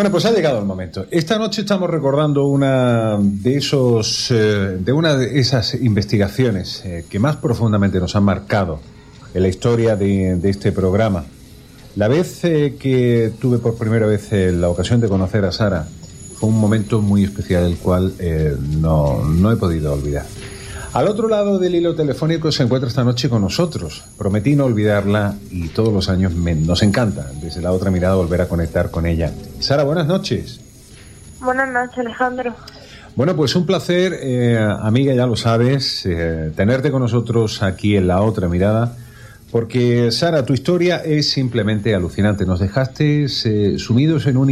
Bueno, pues ha llegado el momento. Esta noche estamos recordando una de esas investigaciones que más profundamente nos han marcado en la historia de este programa. La vez que tuve por primera vez la ocasión de conocer a Sara fue un momento muy especial, el cual no he podido olvidar. Al otro lado del hilo telefónico se encuentra esta noche con nosotros. Prometí no olvidarla y todos los años nos encanta, desde la otra mirada, volver a conectar con ella. Sara, buenas noches. Buenas noches, Alejandro. Bueno, pues un placer, amiga, ya lo sabes, tenerte con nosotros aquí en La Otra Mirada, porque, Sara, tu historia es simplemente alucinante. Nos dejaste sumidos en un